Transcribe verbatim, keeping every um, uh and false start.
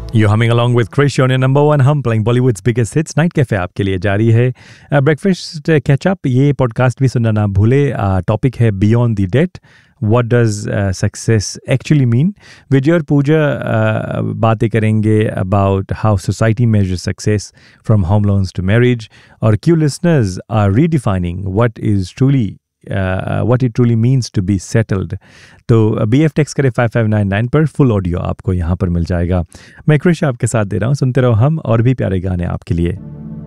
You're humming along with Krish on your number one hum playing Bollywood's biggest hits. Night Cafe आपके लिए जारी है. Breakfast catch up ये podcast भी सुनना ना भूले. टॉपिक है beyond the date. What does uh, success actually mean? Vijay और पूजा uh, बातें करेंगे about how society measures success from home loans to marriage. और Q listeners are redefining what is truly Uh, what it truly means to be settled. तो B F text करें five five nine nine पर. Full audio आपको यहाँ पर मिल जाएगा. मैं क्रिश आपके साथ दे रहा हूँ. सुनते रहो हम और भी प्यारे गाने आपके लिए.